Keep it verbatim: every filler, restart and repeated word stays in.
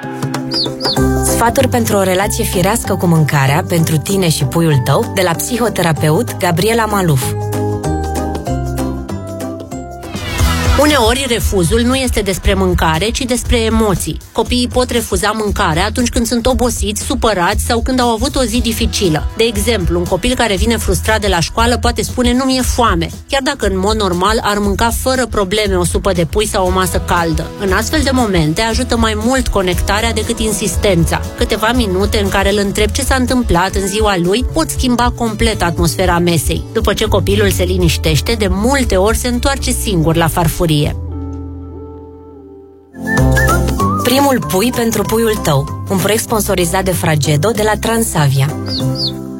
Sfaturi pentru o relație firească cu mâncarea pentru tine și puiul tău de la psihoterapeut Gabriela Maluf. Uneori, refuzul nu este despre mâncare, ci despre emoții. Copiii pot refuza mâncarea atunci când sunt obosiți, supărați sau când au avut o zi dificilă. De exemplu, un copil care vine frustrat de la școală poate spune nu mi-e foame, chiar dacă în mod normal ar mânca fără probleme o supă de pui sau o masă caldă. În astfel de momente ajută mai mult conectarea decât insistența. Câteva minute în care îl întreb ce s-a întâmplat în ziua lui pot schimba complet atmosfera mesei. După ce copilul se liniștește, de multe ori se întoarce singur la farfurie. Primul pui pentru puiul tău, un proiect sponsorizat de Fragedo de la Transavia.